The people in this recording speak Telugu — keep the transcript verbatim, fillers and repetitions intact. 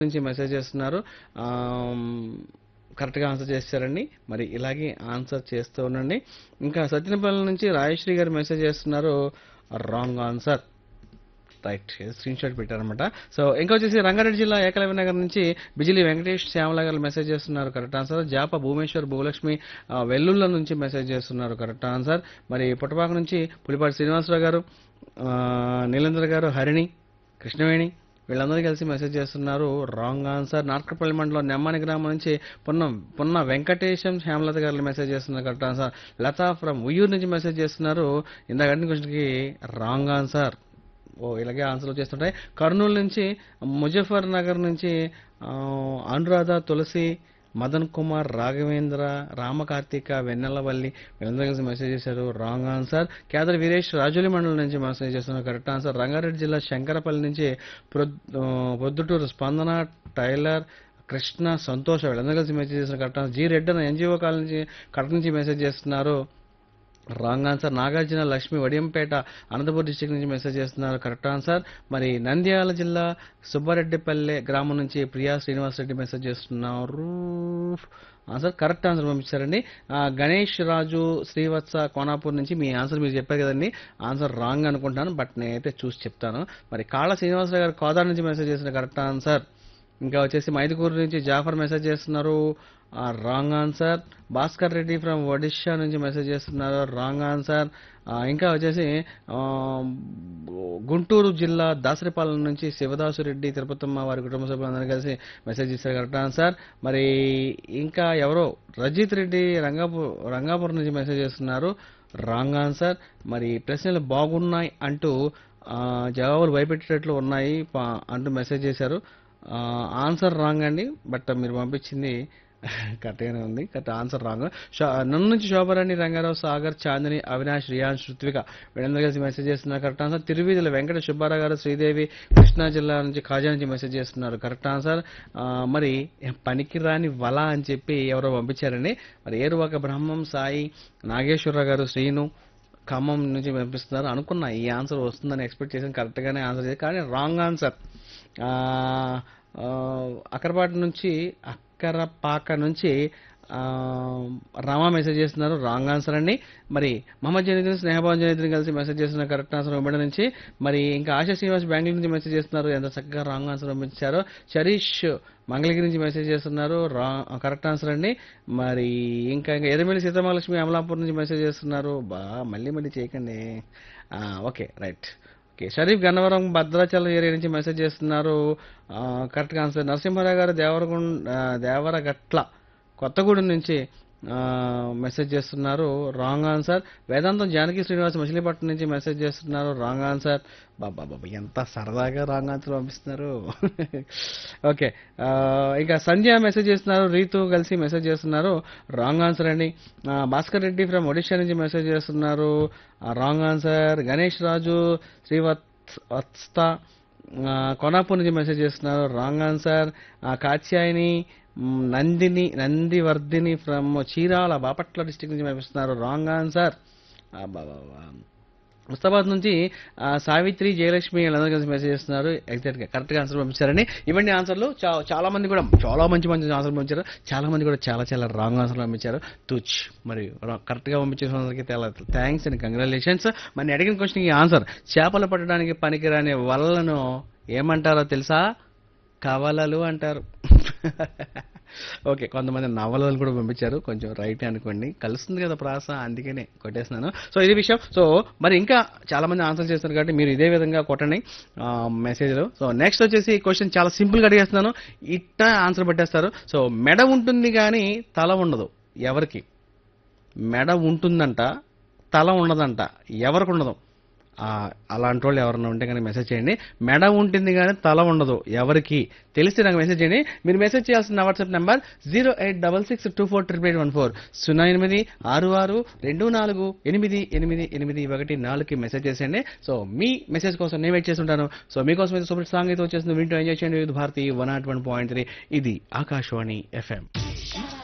నుంచి మెసేజ్ చేస్తున్నారు. ఆమ్, కరెక్ట్గా ఆన్సర్ చేశారండి. మరి ఇలాగే ఆన్సర్ చేస్తూ ఉండండి. ఇంకా సత్యనపల్లి నుంచి రాజశ్రీ గారు మెసేజ్ చేస్తున్నారు. Wrong answer. Right, screen shot పెట్టారనమాట. సో ఇంకా వచ్చేసి రంగారెడ్డి జిల్లా ఏకలవ్య నగర్ నుంచి బిజిలి వెంకటేష్ శ్యామల గారు మెసేజ్ చేస్తున్నారు. Correct answer. జాప భూమేశ్వర్ భూలక్ష్మి ఆ, వెల్లుల్ల నుంచి మెసేజ్ చేస్తున్నారు. Correct answer. మరి పుట్టపాక నుంచి పులిపాటి శ్రీనివాసరావు గారు, ఆ, నీలేంద్ర గారు, హరిణి, కృష్ణవేణి వీళ్ళందరూ కలిసి మెసేజ్ చేస్తున్నారు. Wrong answer. నార్కపల్లి మండలం నెమ్మాని గ్రామం నుంచి పున్న పున్న వెంకటేశం శ్యామలత గారు మెసేజ్ చేస్తున్నారు. Correct answer. Lata from Uyyuru నుంచి మెసేజ్ చేస్తున్నారు. ఇందాక అడిగిన క్వశ్చన్కి రాంగ్ ఆన్సర్. ఓ ఇలాగే ఆన్సర్లు వచ్చేస్తుంటాయి. కర్నూలు నుంచి ముజఫర్ నగర్ నుంచి ఆ, అనురాధ, తులసి, మదన్ కుమార్, రాఘవేంద్ర, రామకార్తిక, వెన్నెలవల్లి వీళ్ళందరూ కలిసి మెసేజ్ చేశారు. Wrong answer. కేదర్ వీరేష్ రాజోలి మండలం నుంచి మెసేజ్ చేస్తున్నారు. Correct answer. రంగారెడ్డి జిల్లా శంకరపల్లి నుంచి ప్రొద్ ఆ, ప్రొద్దుటూరు స్పందన, టైలర్, కృష్ణ, సంతోష వీళ్ళందరూ కలిసి మెసేజ్ చేస్తున్నారు. Correct answer. జీ రెడ్డి అన్న ఎన్జిఓ కాలనీ నుంచి కడప నుంచి మెసేజ్ చేస్తున్నారు. Wrong answer. Nagarjuna Lakshmi Vadiyampeta Anantapuram district నుంచి మెసేజ్ చేస్తున్నారు. Correct answer. మరి నంద్యాల జిల్లా సుబ్బారెడ్డిపల్లె గ్రామం నుంచి ప్రియా శ్రీనివాస్ రెడ్డి మెసేజ్ చేస్తున్నారు. ఆన్సర్ కరెక్ట్ ఆన్సర్ పంపించారండి. ఆ, గణేష్ రాజు శ్రీవత్స కోనాపూర్ నుంచి మీ ఆన్సర్ మీరు చెప్పారు కదండి. ఆన్సర్ రాంగ్ అనుకుంటాను, బట్ నేనైతే చూసి చెప్తాను. మరి కాళ్ళ శ్రీనివాసరావు గారు కోదాడ నుంచి మెసేజ్ చేస్తున్నారు. Correct answer. ఇంకా వచ్చేసి మైదుకూరు నుంచి జాఫర్ మెసేజ్ చేస్తున్నారు. Wrong answer. Bhaskar Reddy from Odisha నుంచి మెసేజ్ చేస్తున్నారు. Wrong answer. ఇంకా వచ్చేసి ఆ, గుంటూరు జిల్లా దాసరిపాలెం నుంచి శివదాసు రెడ్డి, తిరుపతమ్మ వారి కుటుంబ సభ్యులందరూ కలిసి మెసేజ్ చేశారు. Correct answer. మరి ఇంకా ఎవరో రజిత్ రెడ్డి రంగాపూర్ రంగాపురం నుంచి మెసేజ్ చేస్తున్నారు. Wrong answer. మరి ప్రశ్నలు బాగున్నాయి అంటూ ఆ, జవాబులు భయపెట్టేటట్లు ఉన్నాయి పా- అంటూ మెసేజ్ చేశారు. ఆ, ఆన్సర్ రాంగ్ అండి, బట్ మీరు పంపించింది కరెక్ట్గానే ఉంది. Correct answer wrong. షా- నన్ను నుంచి శోభరాణి, రంగారావు, సాగర్, చాందిని, అవినాష్, రియాన్స్, ఋత్విక వీళ్ళందరూ కలిసి మెసేజ్ చేస్తున్నారు. Correct answer. తిరువీధుల వెంకట సుబ్బారావు గారు, శ్రీదేవి కృష్ణా జిల్లా నుంచి ఖాజా నుంచి మెసేజ్ చేస్తున్నారు. Correct answer. ఆ, మరి పనికిరాని వల అని చెప్పి ఎవరో పంపించారండి. మరి ఏరువాక బ్రహ్మం సాయి, నాగేశ్వరరావు గారు, శ్రీను ఖమ్మం నుంచి పంపిస్తున్నారు. అనుకున్నా ఈ ఆన్సర్ వస్తుందని ఎక్స్పెక్ట్ చేశాను. కరెక్ట్గానే ఆన్సర్ చేశారు, కానీ రాంగ్ ఆన్సర్. అక్కరపాటి నుంచి అక్కరపాక నుంచి ఆ, రామా మెసేజ్ చేస్తున్నారు. రాంగ్ ఆన్సర్ అండి. మరి మహమ్మద్ జనీద్ని, స్నేహభావన్ జనీద్ని కలిసి మెసేజ్ చేస్తున్నారు. కరెక్ట్ ఆన్సర్ ఉమ్మడి నుంచి. మరి ఇంకా ఆశా శ్రీనివాస్ బెంగళూరు నుంచి మెసేజ్ చేస్తున్నారు. ఎంత చక్కగా రాంగ్ ఆన్సర్ పంపించారో. శరీష్ మంగళగిరి నుంచి మెసేజ్ చేస్తున్నారు. రా కరెక్ట్ ఆన్సర్ అండి. మరి ఇంకా ఇంకా ఎర్రమిల్లి సీతమహాలక్ష్మి అమలాపూర్ నుంచి మెసేజ్ చేస్తున్నారు. బా మళ్ళీ మళ్ళీ చేయకండి. ఆ, okay right. Okay, Sharif Gannavaram Bhadrachalam area నుంచి మెసేజ్ చేస్తున్నారు. ఆ, కరెక్ట్గా ఆన్సర్. నరసింహారావు గారు దేవరగుం ఆ, దేవరగట్ల కొత్తగూడెం నుంచి ఆ, మెసేజ్ చేస్తున్నారు. Wrong answer. వేదాంతం జానకి శ్రీనివాస్ మచిలీపట్నం నుంచి మెసేజ్ చేస్తున్నారు. Wrong answer. బాబా బాబా ఎంత సరదాగా రాంగ్ ఆన్సర్ పంపిస్తున్నారు. ఓకే, ఆ, ఇంకా సంధ్య మెసేజ్ చేస్తున్నారు. రీతు కలిసి మెసేజ్ చేస్తున్నారు. రాంగ్ ఆన్సర్ అండి. ఆ, భాస్కర్ రెడ్డి ఫ్రమ్ ఒడిషా నుంచి మెసేజ్ చేస్తున్నారు. Wrong answer. గణేష్ రాజు శ్రీవత్స్ వత్స్త ఆ, కొనాపూర్ నుంచి మెసేజ్ చేస్తున్నారు. Wrong answer. ఆ, కాత్యాయని మ్, నందిని నందివర్ధిని ఫ్రమ్ చీరాల బాపట్ల డిస్టిక్ నుంచి పంపిస్తున్నారు. Wrong answer. ముస్తాబాద్ నుంచి ఆ, సావిత్రి, జయలక్ష్మి వీళ్ళందరూ కలిసి మెసేజ్ చేస్తున్నారు. ఎగ్జాక్ట్గా కరెక్ట్గా ఆన్సర్ పంపించారని. ఇవన్నీ ఆన్సర్లు చా- చాలా మంది కూడా చాలా మంచి మంచి ఆన్సర్ పంపించారు. చాలా మంది కూడా చాలా చాలా రాంగ్ ఆన్సర్ పంపించారు. తుచ్ మరి కరెక్ట్గా పంపించిన అందరికీ చాలా థ్యాంక్స్ అండ్ కంగ్రాచులేషన్స్. మరి అడిగిన క్వశ్చన్కి ఆన్సర్ చేపలు పట్టడానికి పనికిరాని వలలను ఏమంటారో తెలుసా? కవలలు అంటారు. ఓకే, కొంతమంది నవలలు కూడా పంపించారు. కొంచెం రైట్ అనుకోండి, కలుస్తుంది కదా ప్రాస, అందుకనే కొట్టేస్తున్నాను. సో ఇది విషయం. సో మరి ఇంకా చాలా మంది ఆన్సర్ చేస్తారు కాబట్టి మీరు ఇదే విధంగా కొట్టండి మెసేజ్లో. సో నెక్స్ట్ వచ్చేసి క్వశ్చన్ చాలా సింపుల్గా అడిగేస్తున్నాను, ఇట్ట ఆన్సర్ పెట్టేస్తారు. సో మెడ ఉంటుంది కానీ తల ఉండదు, ఎవరికి? మెడ ఉంటుందంట, తల ఉండదంట, ఎవరికి ఉండదు? ఆ, అలాంటి వాళ్ళు ఎవరన్నా ఉంటే కనుక మెసేజ్ చేయండి. మెడ ఉంటుంది కానీ తల ఉండదు, ఎవరికి తెలిస్తే నాకు మెసేజ్ చేయండి. మీరు మెసేజ్ చేయాల్సిన WhatsApp number zero eight double six two four triple eight one four సున్నా ఎనిమిది ఆరు ఆరు రెండు నాలుగు ఎనిమిది ఎనిమిది ఎనిమిది ఒకటి నాలుగుకి మెసేజ్ చేసేయండి. సో మీ మెసేజ్ కోసం నేను వెయిట్ చేస్తుంటాను. సో మీకోసం అయితే సూపర్ సాంగ్ అయితే వచ్చేస్తుంది, వింటూ ఎంజాయ్ చేయండి. ఇది Bharati one not one point three ఇది ఆకాశవాణి ఎఫ్ఎం.